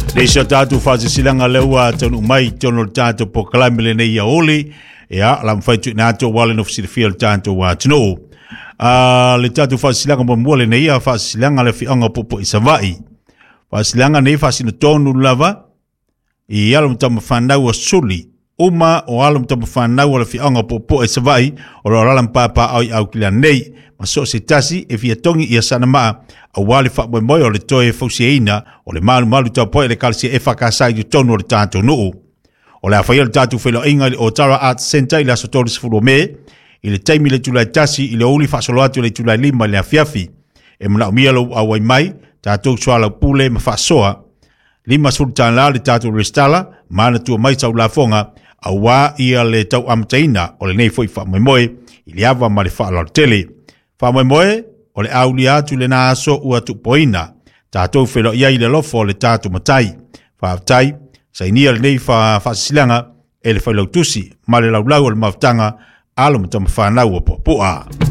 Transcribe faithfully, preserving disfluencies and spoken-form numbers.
Leisa tātou whāsisilanga leua tonu mai tono tātou po kalamele nei a oli. Ea, lam whaitu nā tō wale no whasirifia le tātou wā tino. Le tātou whāsisilanga mo mua le nei a whāsisilanga le whianga popo i Savai. Whāsisilanga nei whāsina tonu lava i alam tama whanau a suli. Uma o alam tama whanau a le whianga popo i Savai o lo ralam pāpā au i au kila nei. Maso se tasi e fia tongi i asana maa a wale wha moe moe o le toe fausiaina o le malu malu tau poe le kalsi e whakasai du tonu o le tātou nuu. O le awhaia le tātou whelo inga o Tara Arts Centre i la sotori sifuru me i le taimi le tulai tasi i le uli whasolo atu le tulai lima le afiafi. E muna umia lo awai mai tātou suala pule ma whasoa. Lima sultan la le tātou restala maana tua mai tau la fonga a wā ia le tau amtaina o le nei foi wha moe moe i le awa ma le wha ala tele. Wha moe moe, o le auli atu le nā aso ua tupoina, tātou whelo ia i le lofo le tātou matai. Wha avtai, sa inia le nei wha whasilanga, e le whailau tusi, ma le laulau o le maftanga, alo matama whanau o popua.